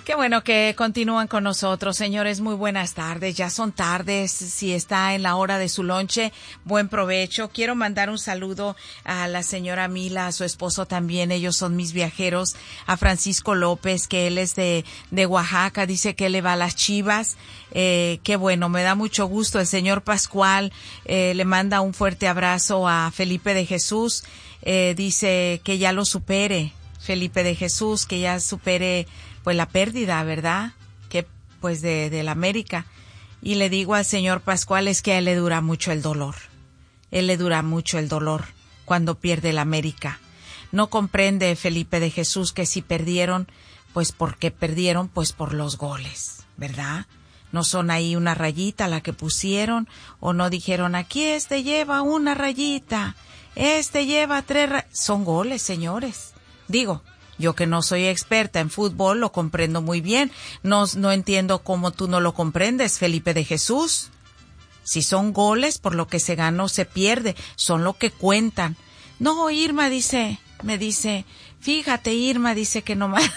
Qué bueno que continúan con nosotros, señores. Muy buenas tardes. Ya son tardes. Si está en la hora de su lonche, buen provecho. Quiero mandar un saludo a la señora Mila, a su esposo también. Ellos son mis viajeros. A Francisco López, que él es de Oaxaca. Dice que él le va a las Chivas. Qué bueno, me da mucho gusto. El señor Pascual le manda un fuerte abrazo a Felipe de Jesús. Dice que ya lo supere. Felipe de Jesús, que ya supere pues la pérdida, ¿verdad? Que pues de la América. Y le digo al señor Pascual es que a él le dura mucho el dolor. Él le dura mucho el dolor cuando pierde la América. No comprende Felipe de Jesús que si perdieron, pues porque perdieron, pues por los goles, ¿verdad? No son ahí una rayita la que pusieron, o no dijeron aquí lleva una rayita, lleva 3 son goles, señores. Digo, yo que no soy experta en fútbol lo comprendo muy bien. No entiendo cómo tú no lo comprendes, Felipe de Jesús. Si son goles, por lo que se gana o se pierde, son lo que cuentan. No, Irma me dice, fíjate, Irma dice que nomás,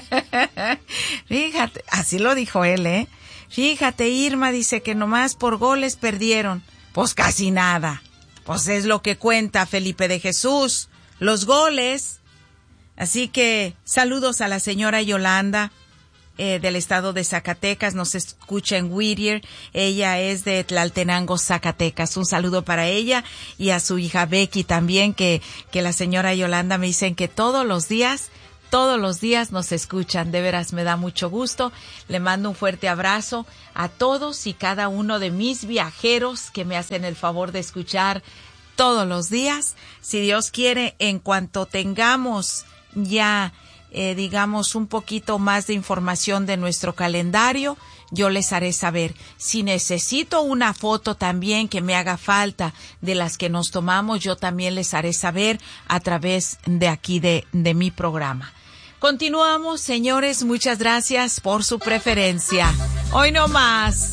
fíjate, así lo dijo él, fíjate, Irma dice que nomás por goles perdieron. Pues casi nada. Pues es lo que cuenta Felipe de Jesús, los goles. Así que saludos a la señora Yolanda del estado de Zacatecas, nos escucha en Whittier, ella es de Tlaltenango, Zacatecas. Un saludo para ella y a su hija Becky también, que la señora Yolanda me dicen que todos los días nos escuchan. De veras me da mucho gusto. Le mando un fuerte abrazo a todos y cada uno de mis viajeros que me hacen el favor de escuchar todos los días. Si Dios quiere, en cuanto tengamos ya, digamos, un poquito más de información de nuestro calendario, yo les haré saber. Si necesito una foto también que me haga falta de las que nos tomamos, yo también les haré saber a través de aquí de mi programa. Continuamos, señores. Muchas gracias por su preferencia. Hoy no más.